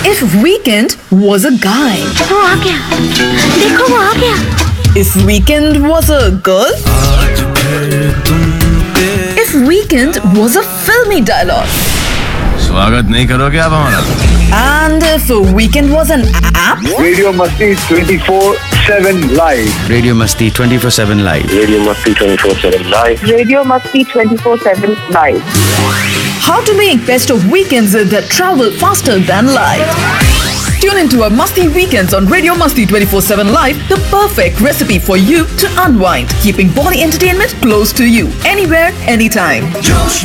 If Weekend was a guy, वो आ गया, देखो वो आ गया. if Weekend was a girl, if Weekend was a filmy dialogue, स्वागत नहीं करोगे आप हमारा? and if Weekend was an app, Radio Masti 24/7 live. Radio मस्ती 24/7 live. Radio Masti 24/7 live. Radio Masti 24/7 live. how to make best of weekends that travel faster than light. Tune into our Masti Weekends on Radio Masti 24/7 Live, the perfect recipe for you to unwind, keeping body entertainment close to you, anywhere, anytime. जोश